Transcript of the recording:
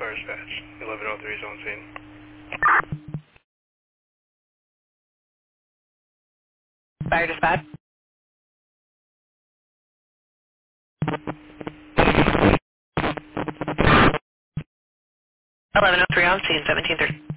Fire dispatch. 1103 is on scene. Fire dispatch. 1103 on scene, 1730.